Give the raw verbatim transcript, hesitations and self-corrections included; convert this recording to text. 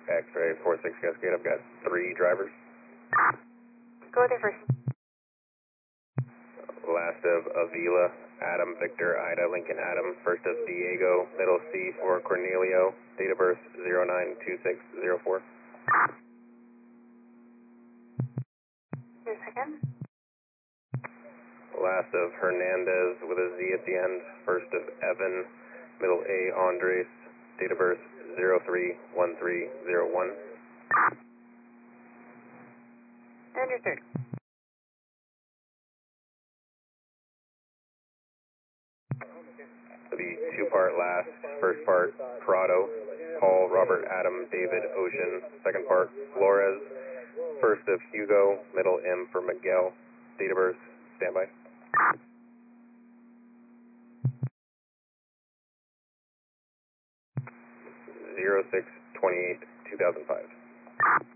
X-ray four six Cascade, I've got three drivers. Go there first. Last of Avila, Adam, Victor, Ida, Lincoln, Adam. First of Diego, middle C for Cornelio, date of birth zero nine two six zero four. Your second. Last of Hernandez with a Z at the end. First of Evan, middle A, Andres, date of birth zero three one three zero one. And your third. The two-part last, first part, Prado, Paul, Robert, Adam, David, Ocean. Second part, Flores. First of Hugo, middle M for Miguel. Date of birth, standby. zero six twenty-eight two thousand five.